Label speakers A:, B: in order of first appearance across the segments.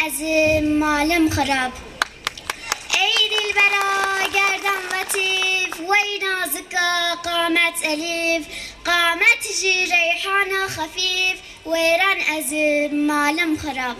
A: از مالم خراب ای دلبرا گردن لطیف وی نازکا قامت الیف قامت جی ریحان خفیف ویران از مالم خراب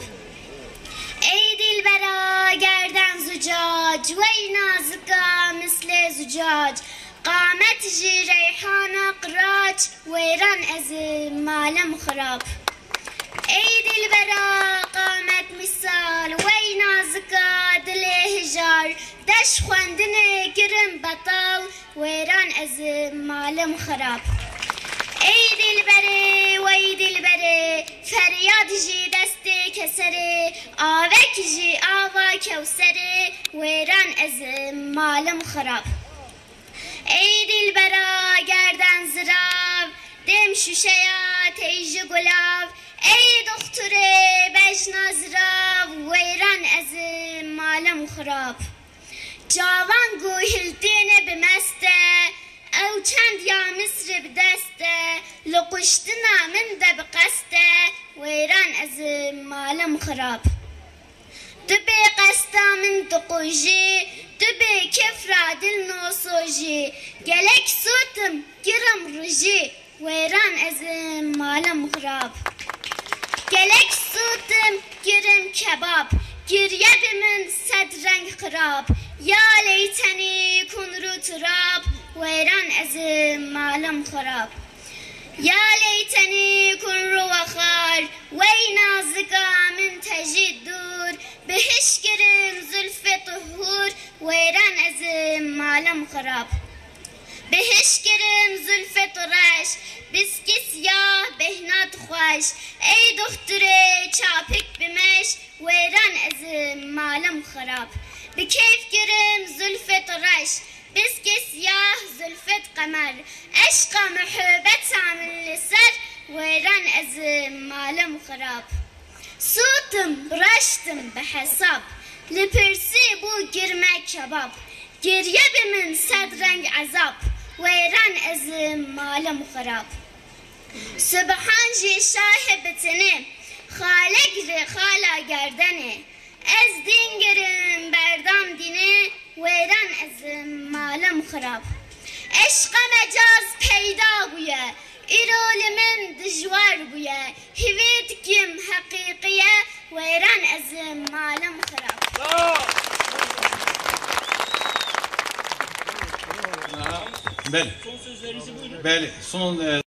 A: ای دلبرا گردن زجاج وی نازکا مثل زجاج قامت جی ریحان قراج ویران از مالم خراب ای دلبرا قامت مثال وی نازکا دل هجار دش خواندن گرم بطال ویران از مالم خراب ای دلبره وی دلبره فریاد جی دست کسره آوک جی آوا کوسره ویران از مالم خراب ای دلبرا گردن زراب دم شوشیا تیج گلاب ای دختره بجنا زراب ویران از مالم خراب جوان گوهلتین بمسته او چند یا مصر بدسته لقشتنا من ده بقسته ویران از مالم خراب دبی قستا من دقوجی دبی کفرا دل نوسوجی گلک سوتم گرم روجی ویران از مالم خراب گلک سوتم گرم کباب گریه من صد رنگ خراب یا لیتنی کن رو تراب ویران از مالم خراب یا لیتنی کن رو وخار وی نازکا من تجید دور بهش گرم زلف طهور ویران از مالم خراب بهش گرم زلف طرش بسکی سیاه بهنات خوش ای دختره چاپک بمش ویران از مالم خراب بکیف گرم زلف طرش بسکی سیاه زلفت قمر عشق محبت من لسر ویران از مالم خراب سوتم رشتم بحساب لپرسی بو گرمه کباب گریه بمن صد رنگ عذاب ویران از مالم خراب سبحان جی شاه بتنه خالق ر خالا گردنه از دین گرم بردام دینه ویران از مالم خراب عشق مجاز پیدا بویه ایرول من دجوار بویه هویت کم حقیقیه ویران از مالم خراب
B: بله.
C: Son sözlerinizi buyurun.
B: بله. Son